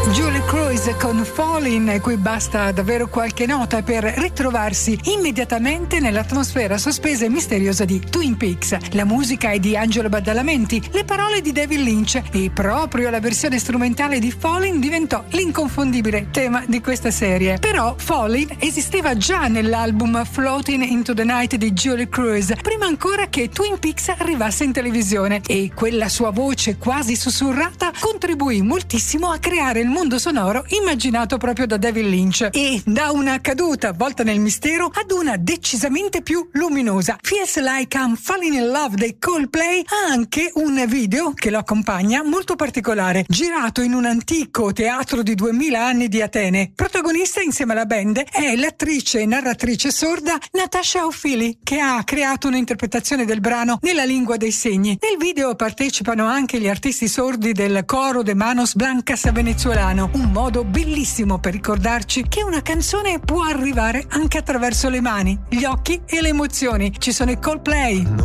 Julie Cruise con Fallin', qui basta davvero qualche nota per ritrovarsi immediatamente nell'atmosfera sospesa e misteriosa di Twin Peaks. La musica è di Angelo Badalamenti, le parole di David Lynch e proprio la versione strumentale di Fallin' diventò l'inconfondibile tema di questa serie. Però Fallin' esisteva già nell'album Floating into the Night di Julie Cruise, prima ancora che Twin Peaks arrivasse in televisione, e quella sua voce quasi sussurrata contribuì moltissimo a creare il mondo sonoro immaginato proprio da David Lynch, e da una caduta avvolta nel mistero ad una decisamente più luminosa. Feels Like I'm Falling in Love dei Coldplay ha anche un video che lo accompagna molto particolare, girato in un antico teatro di 2000 anni di Atene. Protagonista insieme alla band è l'attrice e narratrice sorda Natasha O'Fili, che ha creato un'interpretazione del brano nella lingua dei segni. Nel video partecipano anche gli artisti sordi del coro de Manos Blancas venezuelano, un modo bellissimo per ricordarci che una canzone può arrivare anche attraverso le mani, gli occhi e le emozioni. Ci sono i Coldplay.